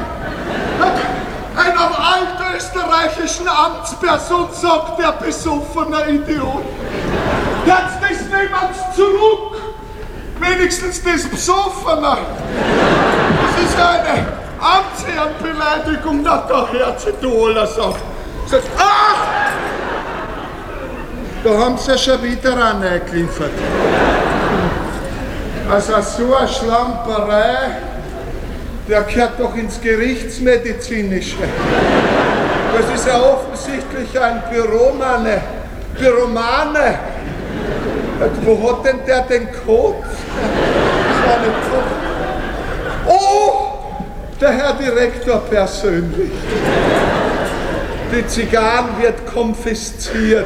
Einer altösterreichischen Amtsperson sagt der besoffene Idiot. Jetzt das niemand's zurück. Wenigstens das Besoffene. Das ist eine Amtsherrenbeleidigung, nach der Herzetoler sagt. Sagt, ach! Da haben sie ja schon wieder reingeliefert. Also so eine Schlamperei, der gehört doch ins Gerichtsmedizinische. Das ist ja offensichtlich ein Pyromane. Wo hat denn der den Code? Das war nicht so. Oh, der Herr Direktor persönlich. Die Zigarren wird konfisziert.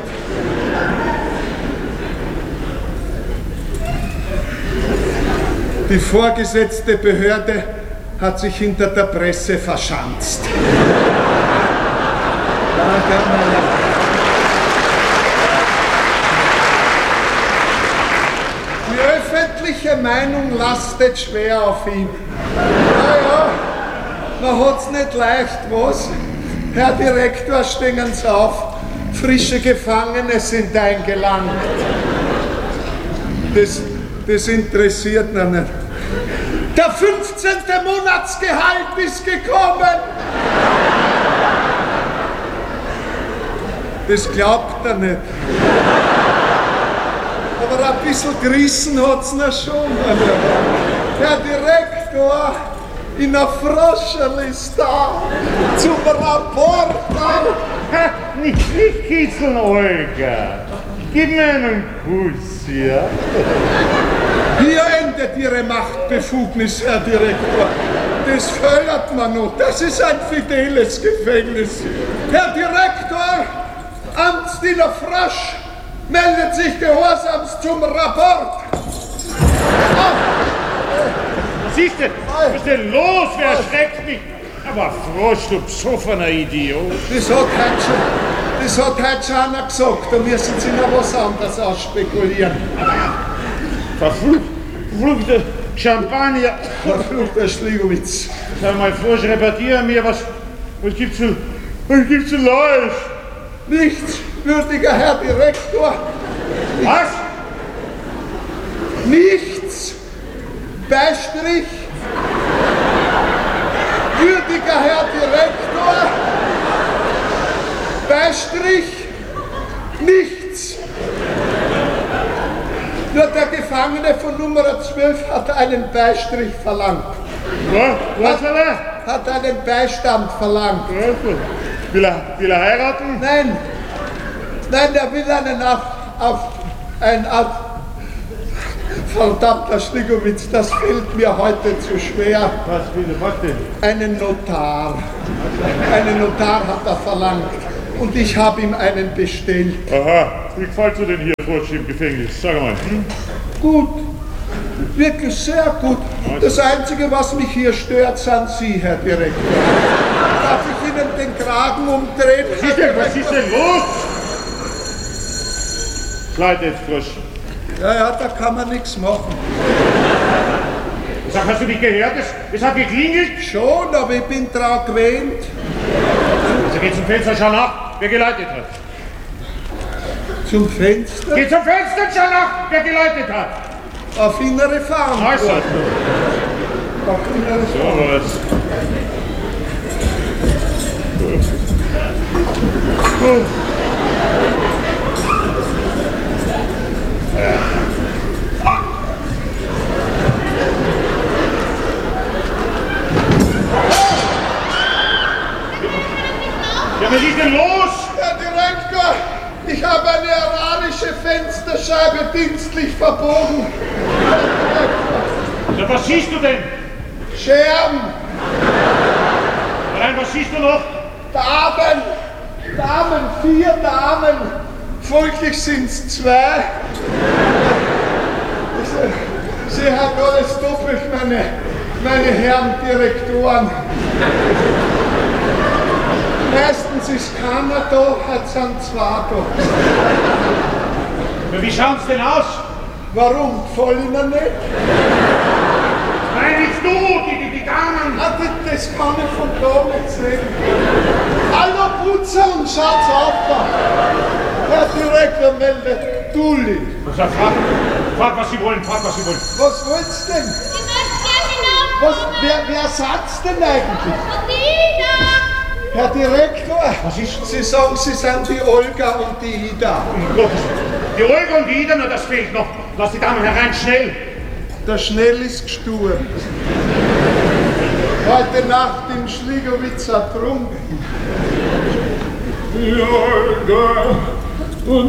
Die vorgesetzte Behörde hat sich hinter der Presse verschanzt. Die öffentliche Meinung lastet schwer auf ihn. Naja, man hat's nicht leicht, was? Herr Direktor, stehen Sie auf. Frische Gefangene sind eingelangt. Das interessiert mich nicht. Der 15. Monatsgehalt ist gekommen! Das glaubt er nicht. Aber ein bisschen gerissen hat's noch schon. Der Direktor in der Froscherl ist da zum Rapport. Nicht kitzeln, Olga. Gib mir einen Kuss, ja? Hier endet Ihre Machtbefugnis, Herr Direktor. Das fördert man noch. Das ist ein fideles Gefängnis. Herr Direktor, Amtsdiener Frosch meldet sich gehorsamst zum Rapport. Siehst du, was ist denn los? Wer erschreckt mich? Aber Frosch, du besoffener Idiot. Das hat heute schon einer gesagt. Da müssen Sie noch was anderes ausspekulieren. Verfluchter Champagner. Verfluchter Schligowitz. Sag mal, Frosch, repariere mir, was gibt's zu Neues? Nichts, würdiger Herr Direktor. Was? Nichts. Beistrich. Würdiger Herr Direktor. Beistrich. Nichts. Nur der Gefangene von Nummer 12 hat einen Beistrich verlangt. Was will er? Hat einen Beistand verlangt. Will er heiraten? Nein, der will einen verdammter Schligowitz, das fällt mir heute zu schwer. Was denn? Einen Notar. Einen Notar hat er verlangt. Und ich habe ihm einen bestellt. Aha, wie gefällt dir denn hier, Frosch, im Gefängnis? Sag mal. Gut. Wirklich sehr gut. Das Einzige, was mich hier stört, sind Sie, Herr Direktor. Darf ich Ihnen den Kragen umdrehen? Was ist denn los? Schleid jetzt, Frosch. Ja, da kann man nichts machen. Sag, hast du nicht gehört? Es hat geklingelt? Schon, aber ich bin dran gewöhnt. Also geh zum Fenster, schau nach, wer geläutet hat. Zum Fenster? Geh zum Fenster und schau nach, wer geläutet hat. Auf innere Farm. Äußerst. Auf innere So Farm. was. Ja, was ist denn los? Herr Direktor, ich habe eine ararische Fensterscheibe dienstlich verbogen. Na, was siehst du denn? Scherben, Nein, was siehst du noch? Damen, 4 Damen. Folglich sind es 2. Sie haben alles doppelt, meine Herren Direktoren. Meistens ist keiner da, heute sind 2 da. Na, wie schaut's denn aus? Warum? Gefallen Ihnen nicht? Nein, nicht du, die Damen. Ah, das kann ich von Dulli. Frag, was Sie wollen, frag, was Sie wollen. Was wollt's denn? Ich möchte gerne Wer sagt's denn eigentlich? Dina! Herr Direktor, Was ist? Sie sagen, Sie sind die Olga und die Ida. Um Gottes Willen. Die Olga und die Ida, nur das fehlt noch. Lass die Damen herein, schnell. Der Schnell ist gestorben. Heute Nacht im Schligowitz ertrunken. Die Olga